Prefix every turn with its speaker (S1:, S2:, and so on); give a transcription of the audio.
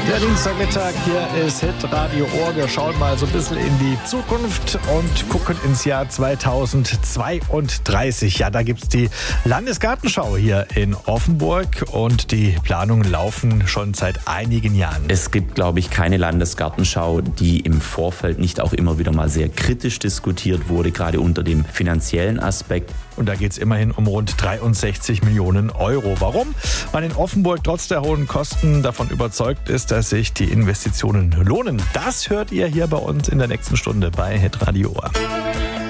S1: Der Dienstagmittag, hier ist Hit Radio Ohr. Wir schauen mal so ein bisschen in die Zukunft und gucken ins Jahr 2032. Ja, da gibt's die Landesgartenschau hier in Offenburg und die Planungen laufen schon seit einigen Jahren.
S2: Es gibt, glaube ich, keine Landesgartenschau, die im Vorfeld nicht auch immer wieder mal sehr kritisch diskutiert wurde, gerade unter dem finanziellen Aspekt.
S1: Und da geht es immerhin um rund 63 Millionen Euro. Warum man in Offenburg trotz der hohen Kosten davon überzeugt ist, dass sich die Investitionen lohnen, das hört ihr hier bei uns in der nächsten Stunde bei Hit Radio Ohr.